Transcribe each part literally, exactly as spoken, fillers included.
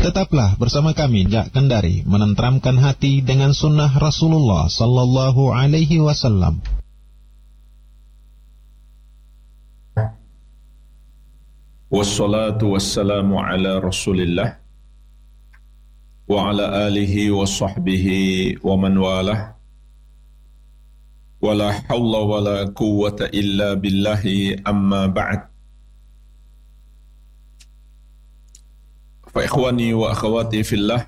Tetaplah bersama kami Jak Kendari menenteramkan hati dengan sunnah Rasulullah sallallahu alaihi wasallam. Wassalatu wassalamu ala Rasulillah wa ala alihi wa sahbihi wa man walah. Wala hawla wala quwwata illa billahi, amma ba'd. Fa ikhwani wa akhawati fillah,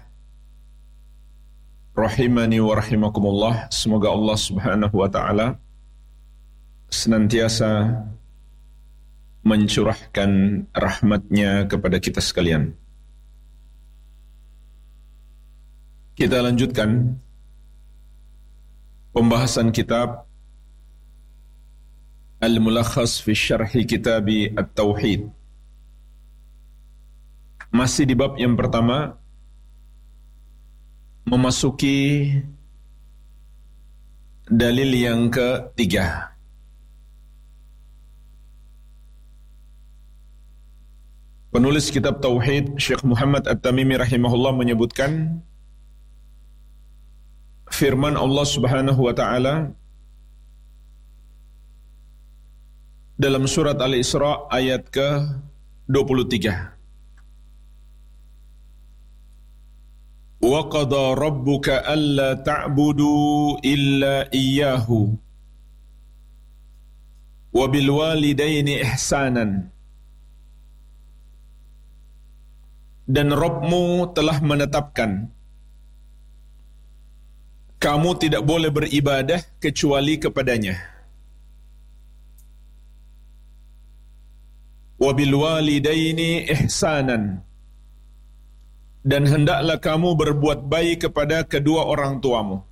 rahimani wa rahimakumullah. Semoga Allah subhanahu wa ta'ala senantiasa mencurahkan rahmatnya kepada kita sekalian. Kita lanjutkan pembahasan kitab Al-Mulakhas fi Syarhi Kitabi At-Tauhid. Masih di bab yang pertama, memasuki dalil yang ketiga. Penulis kitab Tauhid Syekh Muhammad At-Tamimi rahimahullah menyebutkan firman Allah Subhanahu wa taala dalam surat Al-Isra ayat ke dua puluh tiga. Wa qada rabbuka alla ta'budu illa iyyahu wa bil walidaini ihsanan. Dan Rabbmu telah menetapkan kamu tidak boleh beribadah kecuali kepadanya. Wa bil walidaini ihsanan. Dan hendaklah kamu berbuat baik kepada kedua orang tuamu.